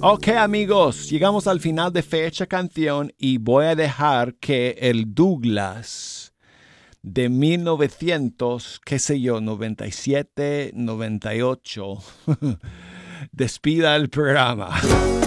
Ok, amigos, llegamos al final de Fecha Canción y voy a dejar que el Douglas de 1900, qué sé yo, 97, 98, despida el programa.